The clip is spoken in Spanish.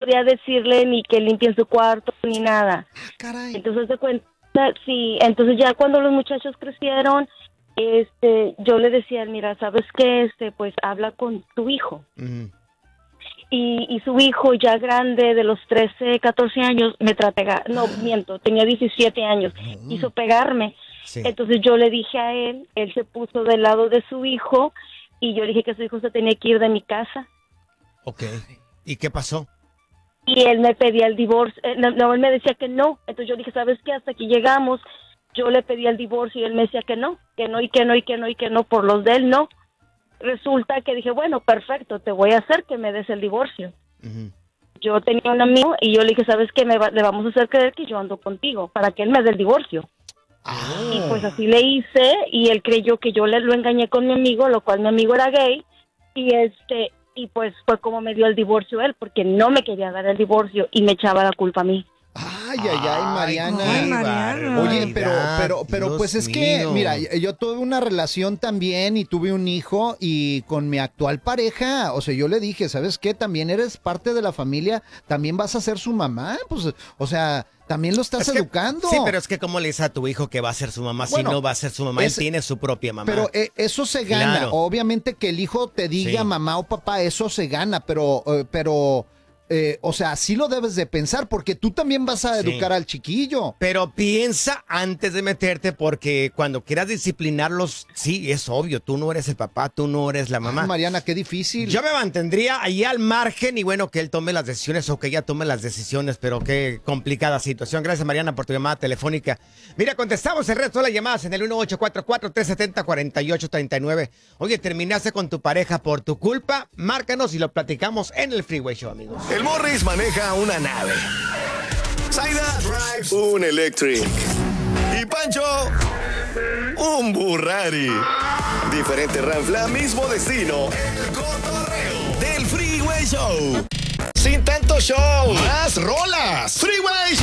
podía decirle ni que limpien su cuarto ni nada. Caray. Entonces de cuenta, sí, entonces ya cuando los muchachos crecieron, yo le decía, mira, ¿sabes qué? Pues habla con tu hijo. Y su hijo ya grande, de los 13, 14 años, me no, miento, tenía 17 años, quiso pegarme. Sí. Entonces yo le dije a él se puso del lado de su hijo, y yo le dije que su hijo se tenía que ir de mi casa. Ok. ¿Y qué pasó? Y él me pedía el divorcio, no, él me decía que no. Entonces yo dije, ¿sabes qué? Hasta aquí llegamos. Yo le pedía el divorcio y él me decía que no, que no, y que no, y que no, y que no, por los de él no. Resulta que dije, bueno, perfecto, te voy a hacer que me des el divorcio. Yo tenía un amigo y yo le dije, ¿sabes qué? Le vamos a hacer creer que yo ando contigo para que él me dé el divorcio. Y pues así le hice, y él creyó que yo lo engañé con mi amigo, lo cual mi amigo era gay, y pues fue como me dio el divorcio él, porque no me quería dar el divorcio y me echaba la culpa a mí. Ay, Mariana. Ay, Mariana. Oye, pero Dios pues es que, mío. mira, yo tuve una relación también y tuve un hijo, y con mi actual pareja, o sea, yo le dije, ¿sabes qué? También eres parte de la familia, también vas a ser su mamá, pues, o sea, también lo estás educando. Sí, pero es que ¿cómo le dices a tu hijo que va a ser su mamá si Bueno, no va a ser su mamá? Él tiene su propia mamá. Pero eso se gana. Claro. Obviamente que el hijo te diga Sí. mamá o papá, eso se gana, pero o sea, sí lo debes de pensar, porque tú también vas a educar al chiquillo. Pero piensa antes de meterte, porque cuando quieras disciplinarlos, sí, es obvio, tú no eres el papá, tú no eres la mamá. Ay, Mariana, qué difícil. Yo me mantendría ahí al margen y bueno, que él tome las decisiones o que ella tome las decisiones, pero qué complicada situación. Gracias, Mariana, por tu llamada telefónica. Mira, contestamos el resto de las llamadas en el 1844-370-4839. Oye, ¿terminaste con tu pareja por tu culpa? Márcanos y lo platicamos en el Freeway Show, amigos. El Morris maneja una nave. Zaida drives un Electric. Y Pancho, un Burrari. Diferente ranfla, mismo destino. El cotorreo del Freeway Show. Sin tanto show, más rolas. Freeway Show.